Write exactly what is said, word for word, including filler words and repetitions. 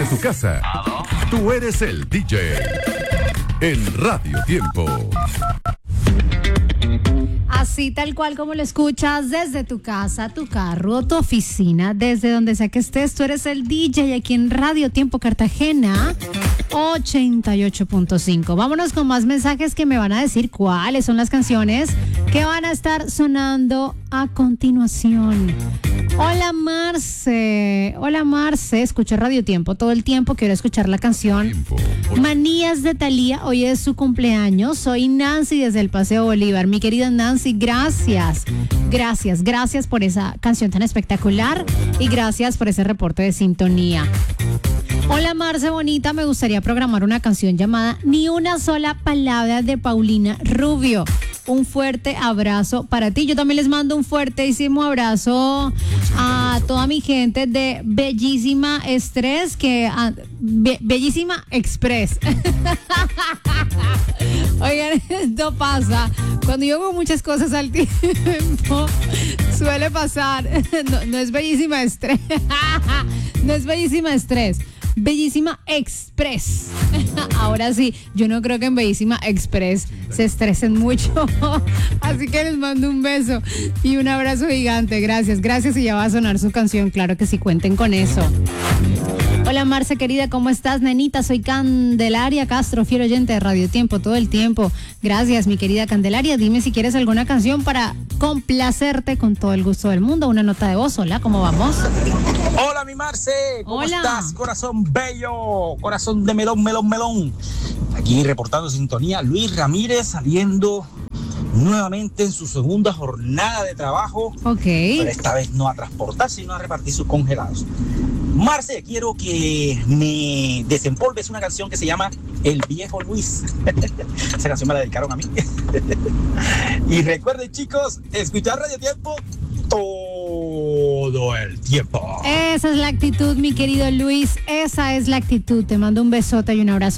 desde tu casa. Tú eres el D J en Radio Tiempo. Así tal cual como lo escuchas, desde tu casa, tu carro, tu oficina, desde donde sea que estés, tú eres el D J aquí en Radio Tiempo Cartagena ochenta y ocho punto cinco. Vámonos con más mensajes que me van a decir cuáles son las canciones que van a estar sonando a continuación. Hola Marce, hola Marce, escucho Radio Tiempo todo el tiempo, quiero escuchar la canción Manías de Thalía, hoy es su cumpleaños, soy Nancy desde el Paseo Bolívar, mi querida Nancy, gracias, gracias, gracias por esa canción tan espectacular y gracias por ese reporte de sintonía. Hola Marce bonita, me gustaría programar una canción llamada Ni una sola palabra de Paulina Rubio. Un fuerte abrazo para ti. Yo también les mando un fuertísimo abrazo a toda mi gente de Bellísima Estrés, que a, Be, Bellísima Express. Oigan, esto pasa. Cuando yo hago muchas cosas al tiempo, suele pasar. No, no es Bellísima Estrés. No es Bellísima Estrés. Bellísima Express. Ahora sí, yo no creo que en Bellísima Express se estresen mucho. Así que les mando un beso y un abrazo gigante. Gracias, gracias y ya va a sonar su canción. Claro que sí, cuenten con eso. Hola Marce querida, ¿cómo estás, nenita? Soy Candelaria Castro, fiel oyente de Radio Tiempo todo el tiempo. Gracias, mi querida Candelaria. Dime si quieres alguna canción para complacerte con todo el gusto del mundo. Una nota de voz. Hola, ¿cómo vamos? Hola, mi Marce. ¿Cómo Hola. estás? Corazón bello, corazón de melón, melón, melón. Aquí reportando sintonía, Luis Ramírez saliendo nuevamente en su segunda jornada de trabajo. Ok. Pero esta vez no a transportar, sino a repartir sus congelados. Marce, quiero que me desempolves una canción que se llama El Viejo Luis. Esa canción me la dedicaron a mí. Y recuerden, chicos, escuchar Radio Tiempo todo el tiempo. Esa es la actitud, mi querido Luis. Esa es la actitud. Te mando un besote y un abrazo.